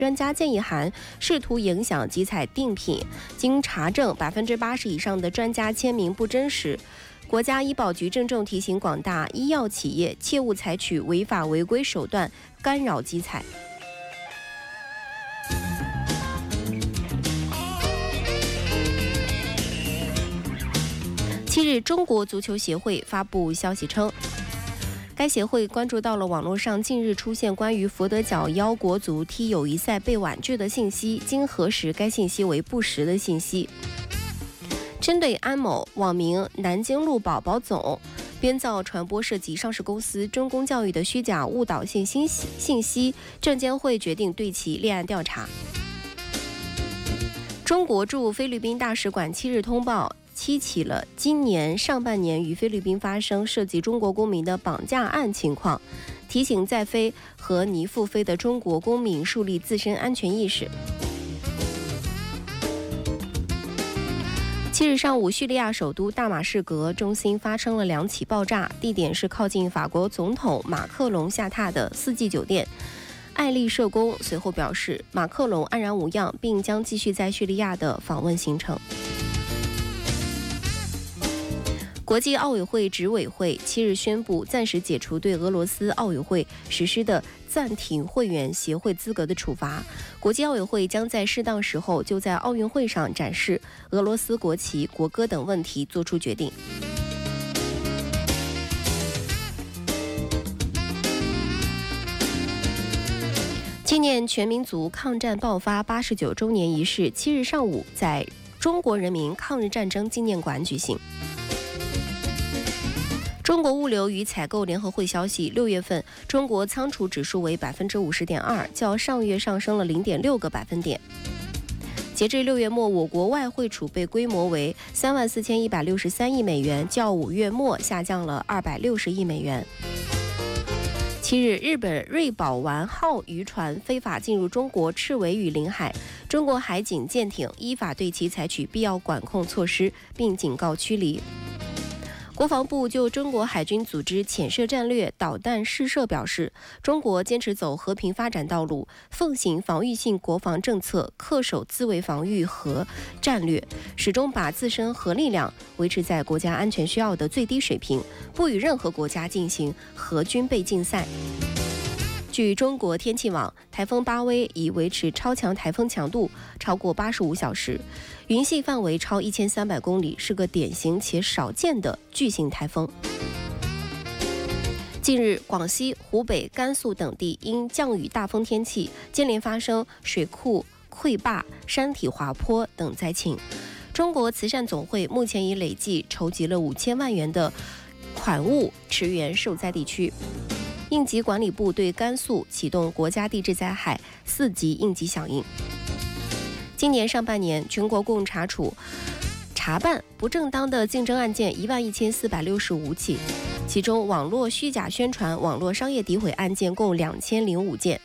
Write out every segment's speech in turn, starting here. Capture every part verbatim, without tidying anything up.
专家建议函试图影响集采定品，经查证百分之八十以上的专家签名不真实。国家医保局郑重提醒广大医药企业，切勿采取违法违规手段干扰集采。七日，中国足球协会发布消息称，该协会关注到了网络上近日出现关于佛得角邀国足踢友谊赛被婉拒的信息，经核实，该信息为不实的信息。针对安某网名南京路宝宝总编造传播涉及上市公司中公教育的虚假误导性信息，信息证监会决定对其立案调查。中国驻菲律宾大使馆七日通报，七起了今年上半年于菲律宾发生涉及中国公民的绑架案情况，提醒在菲和拟赴菲的中国公民树立自身安全意识。七日上午，叙利亚首都大马士革中心发生了两起爆炸，地点是靠近法国总统马克龙下榻的四季酒店。艾丽社工随后表示，马克龙安然无恙，并将继续在叙利亚的访问行程。国际奥委会执委会七日宣布，暂时解除对俄罗斯奥委会实施的暂停会员协会资格的处罚。国际奥委会将在适当时候就在奥运会上展示俄罗斯国旗、国歌等问题作出决定。纪念全民族抗战爆发八十九周年仪式，七日上午在中国人民抗日战争纪念馆举行。中国物流与采购联合会消息，六月份中国仓储指数为百分之五十点二，较上月上升了零点六个百分点。截至六月末，我国外汇储备规模为三万四千一百六十三亿美元，较五月末下降了二百六十亿美元。七日，日本瑞宝丸号渔船非法进入中国赤尾屿领海，中国海警舰艇依法对其采取必要管控措施，并警告驱离。国防部就中国海军组织潜射战略导弹试射表示，中国坚持走和平发展道路，奉行防御性国防政策，恪守自卫防御和战略，始终把自身核力量维持在国家安全需要的最低水平，不与任何国家进行核军备竞赛。据中国天气网，台风巴威已维持超强台风强度超过八十五小时，云系范围超一千三百公里，是个典型且少见的巨型台风。近日，广西、湖北、甘肃等地因降雨大风天气，接连发生水库溃坝、山体滑坡等灾情。中国慈善总会目前已累计筹集了五千万元的款物驰援受灾地区。应急管理部对甘肃启动国家地质灾害四级应急响应。今年上半年，全国共查处查办不正当的竞争案件一万一千四百六十五起，其中网络虚假宣传、网络商业诋毁案件共两千零五件。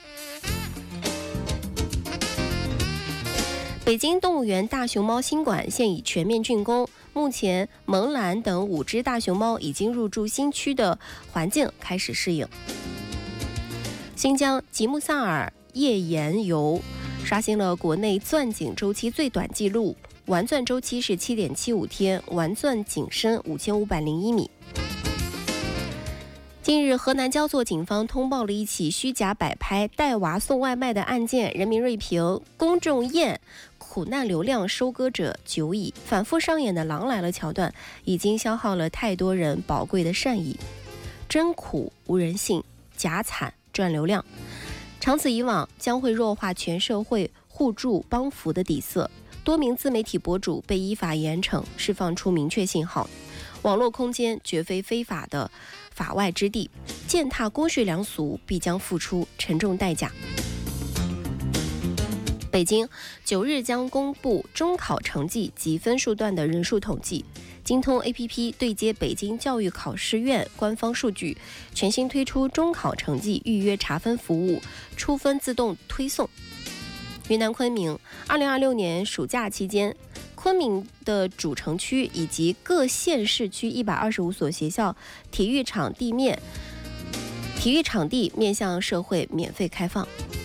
北京动物园大熊猫新馆现已全面竣工，目前萌兰等五只大熊猫已经入住新区的环境，开始适应。新疆吉木萨尔页岩油刷新了国内钻井周期最短纪录，完钻周期是 七点七五天，完钻井深五千五百零一米。近日，河南焦作警方通报了一起虚假摆拍带娃送外卖的案件。人民锐评：公众厌苦难流量收割者久矣，反复上演的狼来了桥段已经消耗了太多人宝贵的善意。真苦无人信，假惨赚流量，长此以往将会弱化全社会互助帮扶的底色。多名自媒体博主被依法严惩，释放出明确信号：网络空间绝非非法的法外之地，践踏公序良俗必将付出沉重代价。北京九日将公布中考成绩及分数段的人数统计。京通 A P P 对接北京教育考试院官方数据，全新推出中考成绩预约查分服务，出分自动推送。云南昆明，二零二六年暑假期间，昆明的主城区以及各县市区一百二十五所学校体育场地面体育场地面向社会免费开放。